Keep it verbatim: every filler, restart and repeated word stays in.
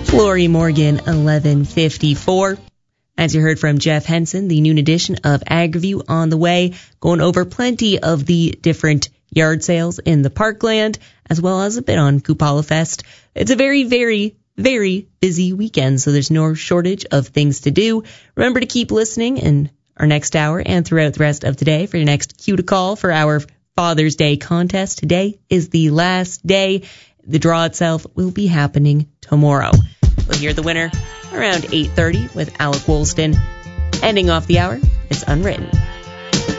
Lori Morgan, eleven fifty-four. As you heard from Jeff Henson, the noon edition of AgriView on the way, going over plenty of the different yard sales in the Parkland, as well as a bit on Kupala Fest. It's a very, very, very busy weekend, so there's no shortage of things to do. Remember to keep listening in our next hour and throughout the rest of today for your next cue to call for our Father's Day contest. Today is the last day. The draw itself will be happening tomorrow. We'll hear the winner around eight thirty with Alec Woolston. Ending off the hour, it's Unwritten.